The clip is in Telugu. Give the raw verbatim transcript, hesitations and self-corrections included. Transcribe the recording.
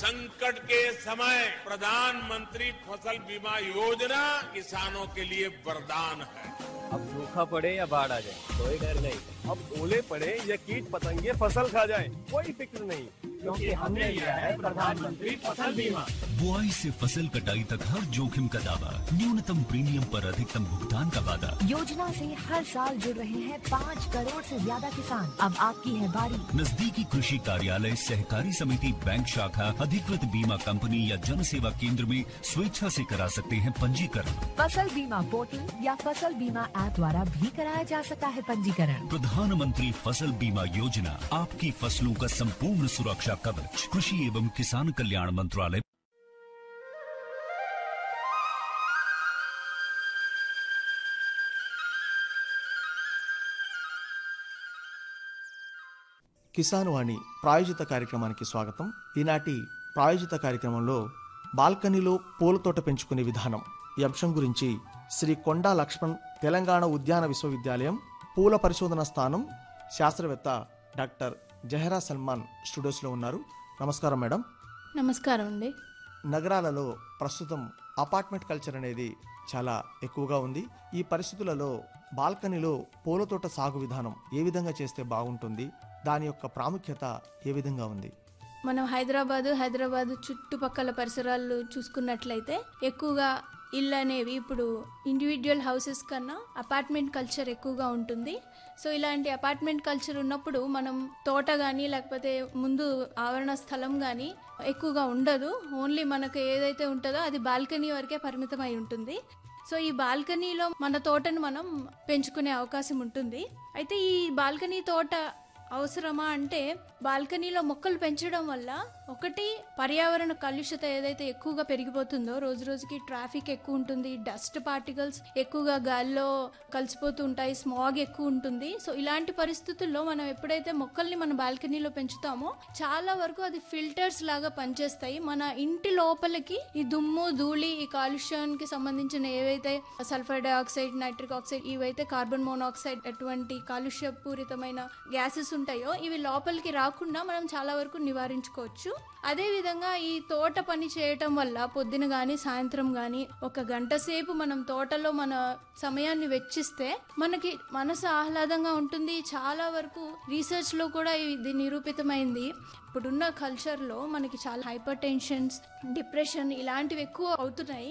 संकट के समय प्रधानमंत्री फसल बीमा योजना किसानों के लिए वरदान है। अब सूखा पड़े या बाढ़ आ जाए कोई डर नहीं। अब ओले पड़े या कीट पतंगे फसल खा जाए कोई फिक्र नहीं, क्योंकि हमने लिया है प्रधानमंत्री फसल बीमा। बुआई से फसल कटाई तक हर जोखिम का दावा, न्यूनतम प्रीमियम पर अधिकतम भुगतान का वादा। योजना से हर साल जुड़ रहे हैं पाँच करोड़ से ज्यादा किसान। अब आपकी है बारी। नजदीकी कृषि कार्यालय, सहकारी समिति, बैंक शाखा, अधिकृत बीमा कंपनी या जन सेवा केंद्र में स्वेच्छा से करा सकते हैं पंजीकरण। फसल बीमा पोर्टल या फसल बीमा ऐप द्वारा भी कराया जा सकता है पंजीकरण। प्रधानमंत्री फसल बीमा योजना, आपकी फसलों का संपूर्ण सुरक्षा कवच। कृषि एवं किसान कल्याण मंत्रालय। కిసాన్ వాణి ప్రాయోజిత కార్యక్రమానికి స్వాగతం. ఈనాటి ప్రాయోజిత కార్యక్రమంలో బాల్కనీలో పూల తోట పెంచుకునే విధానం ఈ అంశం గురించి శ్రీ కొండా లక్ష్మణ్ తెలంగాణ ఉద్యాన విశ్వవిద్యాలయం పూల పరిశోధన స్థానం శాస్త్రవేత్త డాక్టర్ జహరా సల్మాన్ స్టూడియోస్లో ఉన్నారు. నమస్కారం మేడం. నమస్కారం అండి. నగరాలలో ప్రస్తుతం అపార్ట్మెంట్ కల్చర్ అనేది చాలా ఎక్కువగా ఉంది. ఈ పరిస్థితులలో బాల్కనీలో పూల తోట సాగు విధానం ఏ విధంగా చేస్తే బాగుంటుంది, దాని యొక్క ప్రాముఖ్యత ఏ విధంగా ఉంది? మనం హైదరాబాదు హైదరాబాదు చుట్టుపక్కల పరిసరాలు చూసుకున్నట్లయితే ఎక్కువగా ఇళ్ళు అనేవి ఇప్పుడు ఇండివిజువల్ హౌసెస్ కన్నా అపార్ట్మెంట్ కల్చర్ ఎక్కువగా ఉంటుంది. సో ఇలాంటి అపార్ట్మెంట్ కల్చర్ ఉన్నప్పుడు మనం తోట కానీ లేకపోతే ముందు ఆవరణ స్థలం కానీ ఎక్కువగా ఉండదు. ఓన్లీ మనకు ఏదైతే ఉంటుందో అది బాల్కనీ వరకే పరిమితమై ఉంటుంది. సో ఈ బాల్కనీలో మన తోటను మనం పెంచుకునే అవకాశం ఉంటుంది. అయితే ఈ బాల్కనీ తోట అవసరమా అంటే బాల్కనీలో మొక్కలు పెంచడం వల్ల ఒకటి పర్యావరణ కలుషిత ఏదైతే ఎక్కువగా పెరిగిపోతుందో, రోజు రోజుకి ట్రాఫిక్ ఎక్కువ ఉంటుంది, డస్ట్ పార్టికల్స్ ఎక్కువగా గాల్లో కలిసిపోతూ ఉంటాయి, స్మాగ్ ఎక్కువ ఉంటుంది. సో ఇలాంటి పరిస్థితుల్లో మనం ఎప్పుడైతే మొక్కల్ని మన బాల్కనీలో పెంచుతామో చాలా వరకు అది ఫిల్టర్స్ లాగా పనిచేస్తాయి. మన ఇంటి లోపలికి ఈ దుమ్ము ధూళి ఈ కాలుష్యానికి సంబంధించిన ఏవైతే సల్ఫర్ డైఆక్సైడ్, నైట్రిక్ ఆక్సైడ్, ఇవైతే కార్బన్ మోనాక్సైడ్ అటువంటి కాలుష్యపూరితమైన గ్యాసెస్ ఉంటాయో ఇవి లోపలికి రాకుండా మనం చాలా వరకు నివారించుకోవచ్చు. అదేవిధంగా ఈ తోట పని చేయటం వల్ల పొద్దున కానీ సాయంత్రం కానీ ఒక గంట సేపు మనం తోటలో మన సమయాన్ని వెచ్చిస్తే మనకి మనసు ఆహ్లాదంగా ఉంటుంది. చాలా వరకు రీసెర్చ్లో కూడా ఇది నిరూపితమైంది. ఇప్పుడున్న కల్చర్లో మనకి చాలా హైపర్ టెన్షన్స్, డిప్రెషన్ ఇలాంటివి ఎక్కువ అవుతున్నాయి.